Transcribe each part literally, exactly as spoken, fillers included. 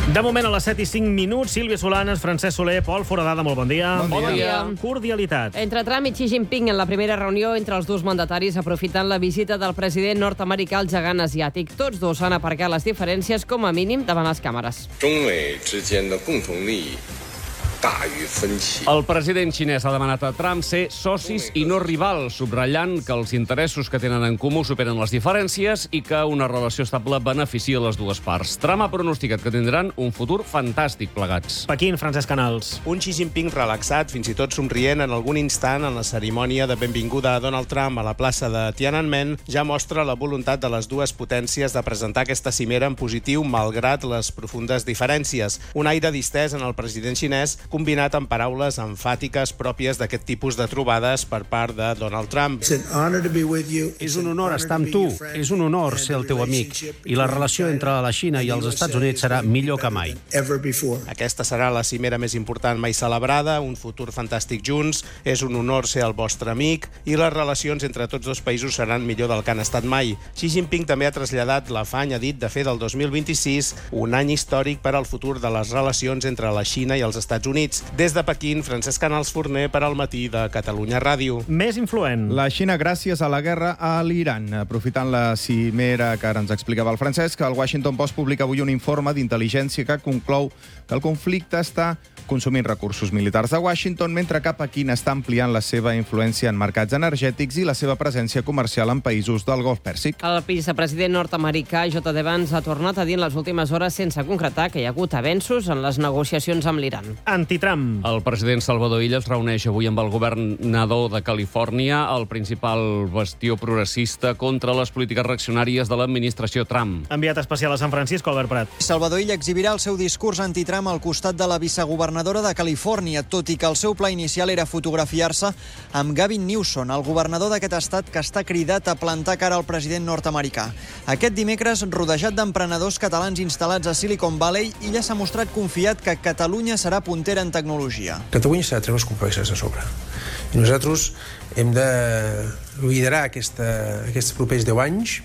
De moment a les set i cinc minuts, Sílvia Solanes, Francesc Soler, Pol Foradada, molt bon dia. Bon dia. Bon dia. Cordialitat. Entre Trump i Xi Jinping en la primera reunió entre els dos mandataris aprofitant la visita del president nord-americà al gegant asiàtic. Tots dos han aparcat les diferències com a mínim davant les càmeres. El president xinès ha demanat a Trump ser socis i no rivals, subratllant que els interessos que tenen en comú superen les diferències i que una relació estable beneficia les dues parts. Trump ha pronosticat que tindran un futur fantàstic plegats. Pequín, Francesc Canals. Un Xi Jinping relaxat, fins i tot somrient en algun instant en la cerimònia de benvinguda a Donald Trump a la plaça de Tiananmen ja mostra la voluntat de les dues potències de presentar aquesta cimera en positiu malgrat les profundes diferències. Un aire distès en el president xinès combinat amb paraules emfàtiques pròpies d'aquest tipus de trobades per part de Donald Trump. És un honor estar amb tu, és un honor ser el teu amic, i la relació entre la Xina i els Estats Units serà millor que mai. Aquesta serà la cimera més important mai celebrada, un futur fantàstic junts, és un honor ser el vostre amic, i les relacions entre tots dos països seran millor del que han estat mai. Xi Jinping també ha traslladat l'afany, ha dit, de fer del dos mil vint-i-sis un any històric per al futur de les relacions entre la Xina i els Estats Units. Des de Pequín, Francesc Canals Forner per al Matí de Catalunya Ràdio. Més influent. La Xina gràcies a la guerra a l'Iran. Aprofitant la cimera que ara ens explicava el Francesc, el Washington Post publica avui un informe d'intel·ligència que conclou que el conflicte està consumint recursos militars de Washington, mentre que Pequín està ampliant la seva influència en mercats energètics i la seva presència comercial en països del Golf Pèrsic. El vicepresident nord-americà J D Vance ha tornat a dir en les últimes hores, sense concretar, que hi ha hagut avenços en les negociacions amb l'Iran. Anti-Trump. El president Salvador Illa es reuneix avui amb el governador de Califòrnia, el principal bastió progressista contra les polítiques reaccionàries de l'administració Trump. Enviat especial a San Francisco, Albert Prat. Salvador Illa exhibirà el seu discurs anti-Trump al costat de la vicegovernadora de Califòrnia, tot i que el seu pla inicial era fotografiar-se amb Gavin Newsom, el governador d'aquest estat que està cridat a plantar cara al president nord-americà. Aquest dimecres, rodejat d'emprenedors catalans instal·lats a Silicon Valley, Illa s'ha mostrat confiat que Catalunya serà puntera en tecnologia. Catalunya s'ha de treure els complexes de sobre. I nosaltres hem de liderar aquesta, aquests propers deu anys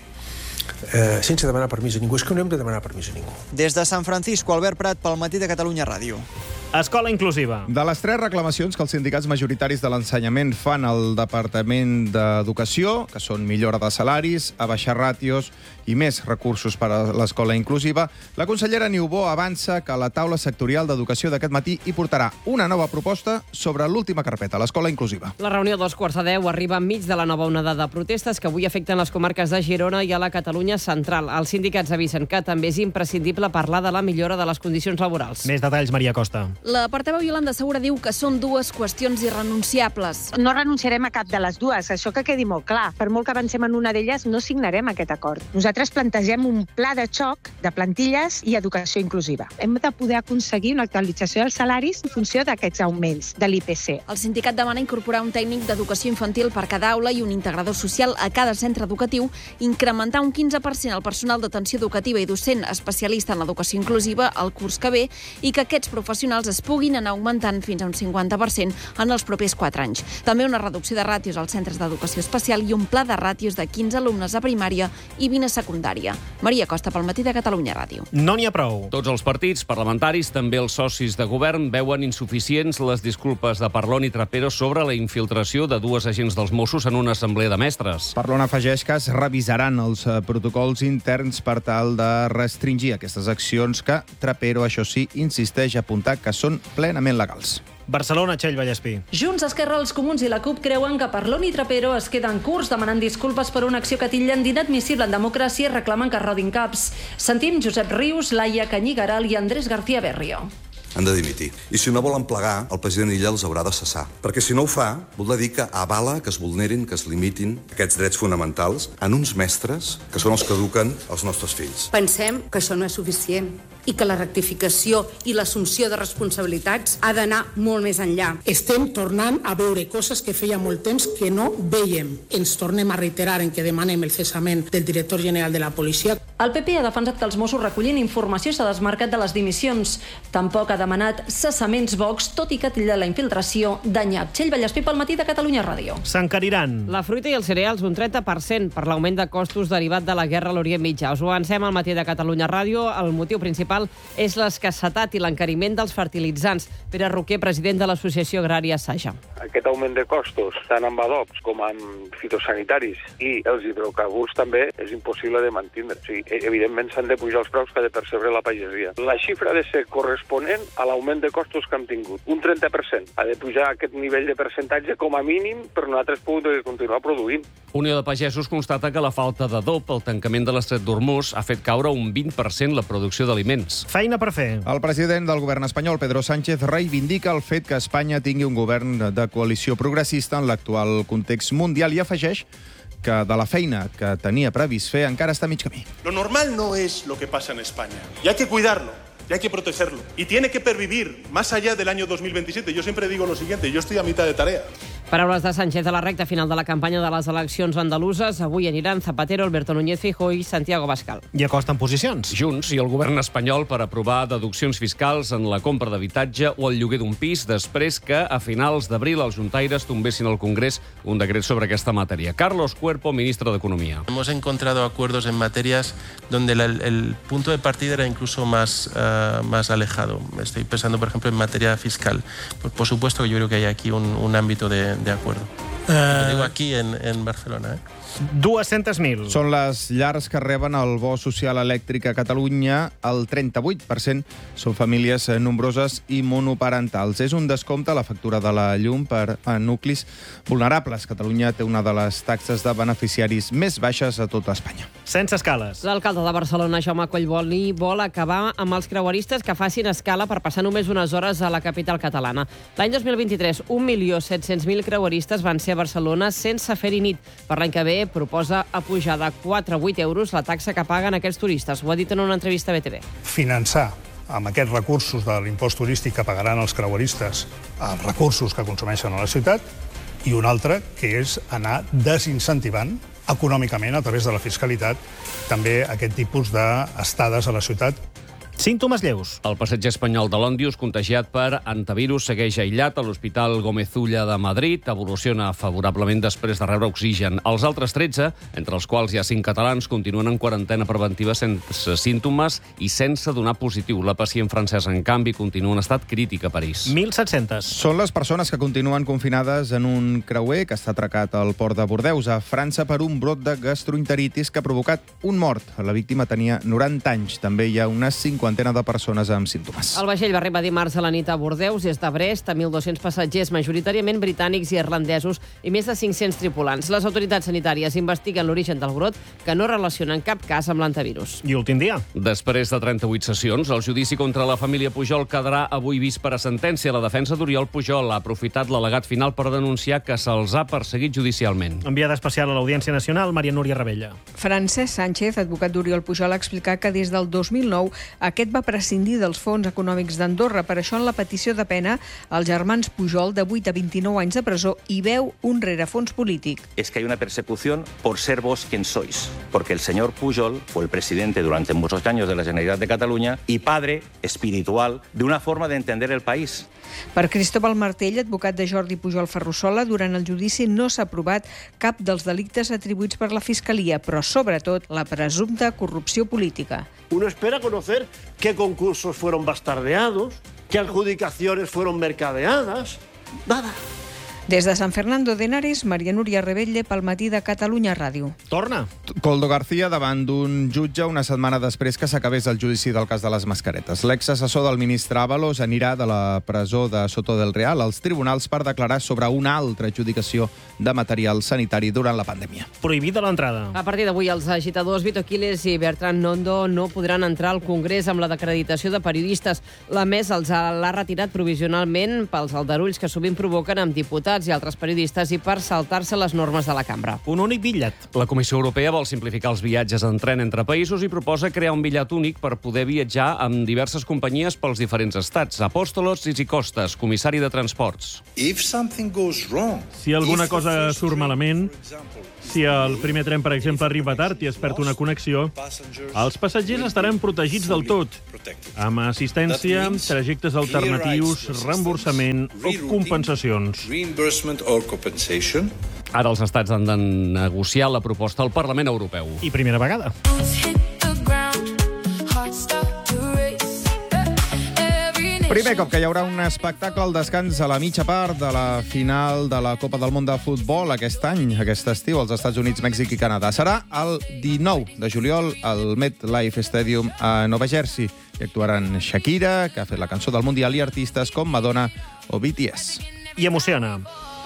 eh, sense demanar permís a ningú. És que no hem de demanar permís a ningú. Des de San Francisco, Albert Prat, pel Matí de Catalunya Ràdio. Escola inclusiva. De les tres reclamacions que els sindicats majoritaris de l'ensenyament fan al Departament d'Educació, que són millora de salaris, abaixar ràtios i més recursos per a l'escola inclusiva, la consellera Niubó avança que la taula sectorial d'educació d'aquest matí hi portarà una nova proposta sobre l'última carpeta, l'escola inclusiva. La reunió dos quarts de deu arriba enmig de la nova onada de protestes que avui afecten les comarques de Girona i a la Catalunya central. Els sindicats avisen que també és imprescindible parlar de la millora de les condicions laborals. Més detalls, Maria Costa. La portaveu Iolanda Segura diu que són dues qüestions irrenunciables. No renunciarem a cap de les dues, això que quedi molt clar. Per molt que avancem en una d'elles, no signarem aquest acord. Nosaltres plantegem un pla de xoc de plantilles i educació inclusiva. Hem de poder aconseguir una actualització dels salaris en funció d'aquests augments de l'I P C. El sindicat demana incorporar un tècnic d'educació infantil per cada aula i un integrador social a cada centre educatiu, incrementar un quinze per cent el personal d'atenció educativa i docent especialista en l'educació inclusiva el curs que ve i que aquests professionals es puguin anar augmentant fins a un cinquanta per cent en els propers quatre anys. També una reducció de ràtios als centres d'educació especial i un pla de ràtios de quinze alumnes a primària i vint a secundària. Maria Costa, pel Matí de Catalunya Ràdio. No n'hi ha prou. Tots els partits parlamentaris, també els socis de govern, veuen insuficients les disculpes de Parlon i Trapero sobre la infiltració de dues agents dels Mossos en una assemblea de mestres. Parlon afegeix que es revisaran els protocols interns per tal de restringir aquestes accions que Trapero, això sí, insisteix a apuntar que són plenament legals. Barcelona, Txell Vallespí. Junts, Esquerra, els Comuns i la CUP creuen que Parlon i Trapero es queden curts demanant disculpes per una acció que titllen d'inadmissible en democràcia i reclamen que rodin caps. Sentim Josep Rius, Laia Canyigaral i Andrés García Berrio. Han de dimitir. I si no volen plegar, el president Illa els haurà de cessar. Perquè si no ho fa, voldrà dir que avala que es vulnerin, que es limitin aquests drets fonamentals en uns mestres que són els que eduquen els nostres fills. Pensem que això no és suficient i que la rectificació i l'assumpció de responsabilitats ha d'anar molt més enllà. Estem tornant a veure coses que feia molt temps que no veiem. Ens tornem a reiterar en que demanem el cessament del director general de la policia. El P P ha defensat que els Mossos recollin informació i s'ha desmarcat de les dimissions. Tampoc ha demanat cessaments Vox, tot i que titlla la infiltració de nyap. Txell Vallespí pel matí de Catalunya Ràdio. S'encariran. La fruita i els cereals un trenta per cent per l'augment de costos derivat de la guerra a l'Orient Mitjà. Us ho avancem al matí de Catalunya Ràdio. El motiu principal és l'escassetat i l'encariment dels fertilitzants. Pere Roquer, president de l'Associació Agrària Saja. Aquest augment de costos, tant amb adobs com amb fitosanitaris i els hidrocarburs també, és impossible de mantindre. O sigui, evidentment s'han de pujar els preus que ha de percebre la pagesia. La xifra ha de ser corresponent a l'augment de costos que hem tingut. Un trenta per cent. Ha de pujar aquest nivell de percentatge com a mínim per nosaltres poder continuar produint. Unió de Pagesos constata que la falta d'adob al tancament de l'estret d'Hormuz ha fet caure un vint per cent la producció d'aliments. Feina per fer. El president del govern espanyol, Pedro Sánchez, reivindica el fet que Espanya tingui un govern de coalició progressista en l'actual context mundial i afegeix que de la feina que tenia previst fer encara està a mig camí. Lo normal no es lo que pasa en España. Y hay que cuidarlo, y hay que protegerlo. Y tiene que pervivir más allá del año dos mil veintisiete. Yo siempre digo lo siguiente, yo estoy a mitad de tarea. Paraules de Sánchez a la recta final de la campanya de les eleccions andaluses. Avui aniran Zapatero, Alberto Núñez Feijóo i Santiago Abascal. I acosten posicions. Junts i el govern espanyol per aprovar deduccions fiscals en la compra d'habitatge o el lloguer d'un pis després que a finals d'abril els juntaires tombessin al Congrés un decret sobre aquesta matèria. Carlos Cuerpo, ministre d'Economia. Hemos encontrado acuerdos en materias donde la, el, el punto de partida era incluso más, uh, más alejado. Estoy pensando, por ejemplo, en materia fiscal. Por, por supuesto que yo creo que hay aquí un, un ámbito de, de acuerdo. Uh... Lo digo aquí en, en Barcelona, ¿eh? dues-centes mil. Són les llars que reben el bo social elèctric a Catalunya. El trenta-vuit per cent són famílies nombroses i monoparentals. És un descompte a la factura de la llum per a nuclis vulnerables. Catalunya té una de les taxes de beneficiaris més baixes a tota Espanya. Sense escales. L'alcalde de Barcelona, Jaume Collboni, vol acabar amb els creueristes que facin escala per passar només unes hores a la capital catalana. L'any dos mil vint-i-tres, un milió set-cents mil creueristes van ser a Barcelona sense fer-hi nit. Per l'any que ve proposa apujar de quatre a vuit euros la taxa que paguen aquests turistes. Ho ha dit en una entrevista a B T V. Finançar amb aquests recursos de l'impost turístic que pagaran els creueristes els recursos que consumeixen a la ciutat i un altre, que és anar desincentivant econòmicament, a través de la fiscalitat, també aquest tipus d'estades a la ciutat. Símptomes lleus. El passatger espanyol de l'Òndius, contagiat per antivirus, segueix aïllat a l'Hospital Gómez Ulla de Madrid. Evoluciona favorablement després de rebre oxigen. Els altres tretze, entre els quals hi ha cinc catalans, continuen en quarantena preventiva sense símptomes i sense donar positiu. La pacient francesa, en canvi, continua en estat crític a París. mil set-cents. Són les persones que continuen confinades en un creuer que està atracat al port de Bordeus, a França, per un brot de gastroenteritis que ha provocat un mort. La víctima tenia noranta anys. També hi ha unes cinquantena de persones amb símptomes. El vaixell va arribar dimarts a la nit a Bordeus, des de Brest, a mil dos-cents passatgers, majoritàriament britànics i irlandesos, i més de cinc-cents tripulants. Les autoritats sanitàries investiguen l'origen del brot, que no relacionen cap cas amb l'antivirus. I últim dia. Després de trenta-vuit sessions, el judici contra la família Pujol quedarà avui vist per a sentència. La defensa d'Oriol Pujol ha aprofitat l'al·legat final per denunciar que se'ls ha perseguit judicialment. Enviada especial a l'Audiència Nacional, Maria Núria Rebella. Francesc Sánchez, advocat d'Oriol Pujol, ha explicat que des del dos mil nou aquest va prescindir dels fons econòmics d'Andorra. Per això, en la petició de pena, els germans Pujol, de vuit a vint-i-nou anys de presó, hi veu un rerefons polític. Es que hay una persecución por ser vos quien sois, porque el señor Pujol fue el presidente durante muchos años de la Generalitat de Cataluña y padre espiritual de una forma de entender el país. Per Cristóbal Martell, advocat de Jordi Pujol Ferrusola, durant el judici no s'ha aprovat cap dels delictes atribuïts per la Fiscalia, però sobretot la presumpta corrupció política. Uno espera conocer qué concursos fueron bastardeados, qué adjudicaciones fueron mercadeadas. Nada. Des de Sant Fernando de Henares, Maria Núria Rebelle, pel matí de Catalunya Ràdio. Torna. Coldo García davant d'un jutge una setmana després que s'acabés el judici del cas de les mascaretes. L'exassessor del ministre Ábalos anirà de la presó de Soto del Real als tribunals per declarar sobre una altra adjudicació de material sanitari durant la pandèmia. Prohibida l'entrada. A partir d'avui, els agitadors Vito Quiles i Bertran Nondo no podran entrar al Congrés amb la d'acreditació de periodistes. La mesa els l'ha retirat provisionalment pels aldarulls que sovint provoquen amb diputats i altres periodistes i per saltar-se les normes de la cambra. Un únic bitllet. La Comissió Europea vol simplificar els viatges en tren entre països i proposa crear un bitllet únic per poder viatjar amb diverses companyies pels diferents estats. Apóstolos Tzitsikostas, comissari de Transports. Si alguna cosa surt malament, Si el primer tren, per exemple, arriba tard i es perd una connexió, els passatgers estaran protegits del tot, amb assistència, trajectes alternatius, reemborsament o compensacions. Ara els estats han de negociar la proposta al Parlament Europeu. I primera vegada. Primer cop que hi haurà un espectacle al descans a la mitja part de la final de la Copa del Món de Futbol aquest any, aquest estiu, als Estats Units, Mèxic i Canadà. Serà el dinou de juliol al MetLife Stadium a Nova Jersey. Hi actuaran Shakira, que ha fet la cançó del Mundial, i artistes com Madonna o B T S. I emociona.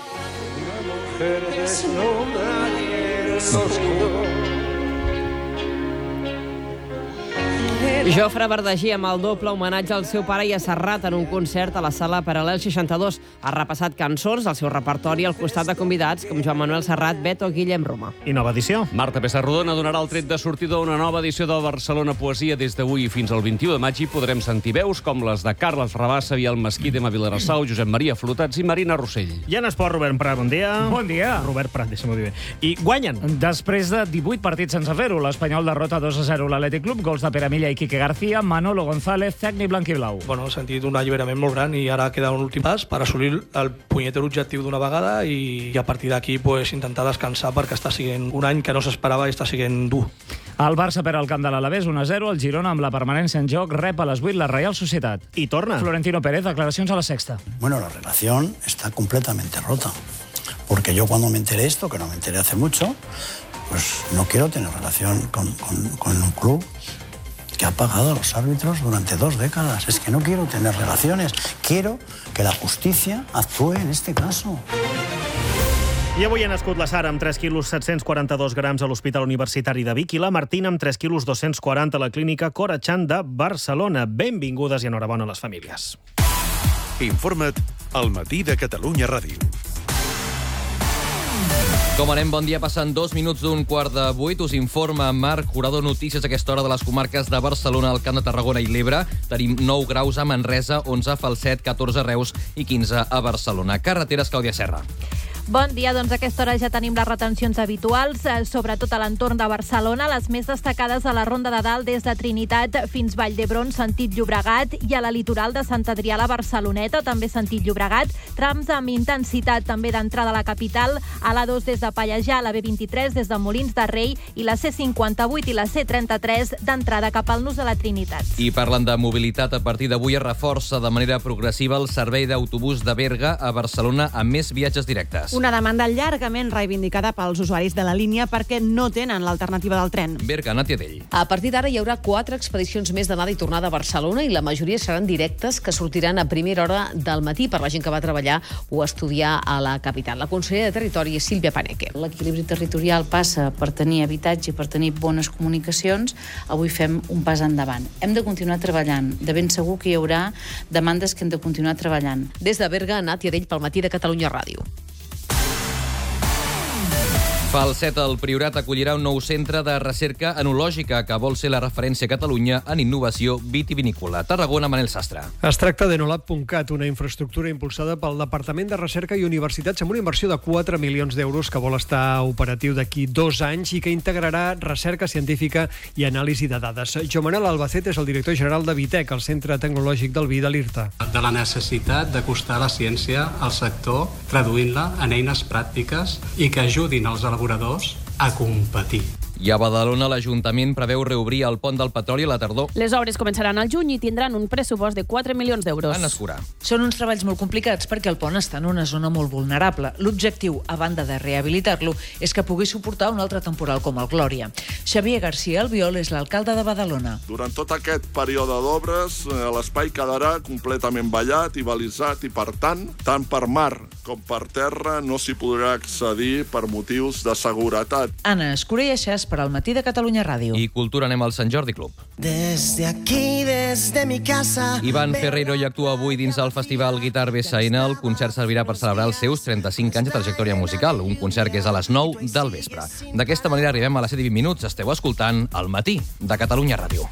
Jofre Verdagí, amb el doble homenatge al seu pare i a Serrat en un concert a la sala Paral·lel seixanta-dos. Ha repassat cançons del seu repertori al costat de convidats com Joan Manuel Serrat, Beto, Guillem Roma. I nova edició. Marta Pessarrodona donarà el tret de sortida d'una nova edició de Barcelona Poesia. Des d'avui fins al vint-i-u de maig hi podrem sentir veus com les de Carles Rabassa, Biel Mesquí, Emma Vilarassau, Josep Maria Flotats i Marina Rossell. I en esport, Robert Prat, bon dia. Bon dia. Robert Prat, deixa'm-ho dir bé. I guanyen. Després de divuit partits sense fer-ho, l'Espanyol derrota dos a zero l'Atlètic Club, gols de Pere Milla i Quique García, Manolo González, tècnic blanquiblau. Bueno, he sentit un alliberament molt gran i ara queda un últim pas per assolir el punyeter objectiu d'una vegada i, i a partir d'aquí pues, intentar descansar perquè està sent un any que no s'esperava i està sent dur. El Barça perd al camp de l'Alavés un a zero, el Girona amb la permanència en joc rep a les vuit la Real Societat. I torna. Florentino Pérez, declaracions a la Sexta. Bueno, la relación está completamente rota. Porque yo cuando me enteré esto, que no me enteré hace mucho, pues no quiero tener relación con, con, con un club que ha pagado a los árbitros durante dos décadas. Es que no quiero tener relaciones. Quiero que la justicia actúe en este caso. I avui ha nascut la Sara amb tres quilos set-cents quaranta-dos grams a l'Hospital Universitari de Vic i la Martina amb tres quilos dos-cents quaranta a la Clínica Corachan de Barcelona. Benvingudes i enhorabona a les famílies. Informa't al Matí de Catalunya Ràdio. Com anem? Bon dia. Passant dos minuts d'un quart de vuit. Us informa Marc Jurado. Notícies a aquesta hora de les comarques de Barcelona, el Camp de Tarragona i l'Ebre. Tenim nou graus a Manresa, onze a Falset, catorze a Reus i quinze a Barcelona. Carreteres, Clàudia Serra. Bon dia, doncs a aquesta hora ja tenim les retencions habituals, eh, sobretot a l'entorn de Barcelona, les més destacades a la Ronda de Dalt des de Trinitat fins Vall d'Hebron, sentit Llobregat, i a la litoral de Sant Adrià a la Barceloneta, també sentit Llobregat, trams amb intensitat també d'entrada a la capital, a l'A dos des de Pallejà, a la B vint-i-tres des de Molins de Rei i la C cinquanta-vuit i la C trenta-tres d'entrada cap al nus de la Trinitat. I parlant de mobilitat, a partir d'avui es reforça de manera progressiva el servei d'autobús de Berga a Barcelona amb més viatges directes. Una demanda llargament reivindicada pels usuaris de la línia perquè no tenen l'alternativa del tren. Berga, Nàtia Dell. A partir d'ara hi haurà quatre expedicions més d'anada i tornada a Barcelona i la majoria seran directes que sortiran a primera hora del matí per la gent que va treballar o estudiar a la capital. La consellera de Territori és Sílvia Paneque. L'equilibri territorial passa per tenir habitatge i per tenir bones comunicacions. Avui fem un pas endavant. Hem de continuar treballant. De ben segur que hi haurà demandes que hem de continuar treballant. Des de Berga, Nàtia Dell pel Matí de Catalunya Ràdio. Falset, el Priorat, acollirà un nou centre de recerca enològica que vol ser la referència a Catalunya en innovació vitivinícola. Tarragona, Manel Sastre. Es tracta d'Enolab punt cat, una infraestructura impulsada pel Departament de Recerca i Universitats amb una inversió de quatre milions d'euros que vol estar operatiu d'aquí dos anys i que integrarà recerca científica i anàlisi de dades. Joan Manuel Albacete és el director general de Vitec, el Centre Tecnològic del Vi de l'IRTA. De la necessitat d'acostar la ciència al sector, traduint-la en eines pràctiques i que ajudin els elaboradors a competir. I a Badalona, l'Ajuntament preveu reobrir el pont del Petroli a la tardor. Les obres començaran al juny i tindran un pressupost de quatre milions d'euros. Anna Escurà. Són uns treballs molt complicats perquè el pont està en una zona molt vulnerable. L'objectiu, a banda de rehabilitar-lo, és que pugui suportar un altre temporal com el Glòria. Xavier García Albiol és l'alcalde de Badalona. Durant tot aquest període d'obres, l'espai quedarà completament vallat i balisat i, per tant, tant per mar com per terra no s'hi podrà accedir per motius de seguretat. Anna Escurà i Aixàs per al Matí de Catalunya Ràdio. I cultura, anem al Sant Jordi Club. Desde aquí, desde mi casa... Ivan Ferreiro hi actua avui dins el festival Guitar B S N. El concert servirà per celebrar els seus trenta-cinc anys de trajectòria musical, un concert que és a les nou del vespre. D'aquesta manera arribem a les set i vint minuts. Esteu escoltant El Matí de Catalunya Ràdio.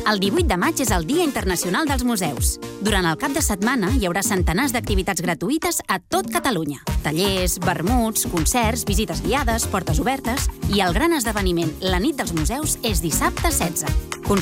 El divuit de maig és el Dia Internacional dels Museus. Durant el cap de setmana hi haurà centenars d'activitats gratuïtes a tot Catalunya. Tallers, vermuts, concerts, visites guiades, portes obertes i el gran esdeveniment La nit dels museus és dissabte setze.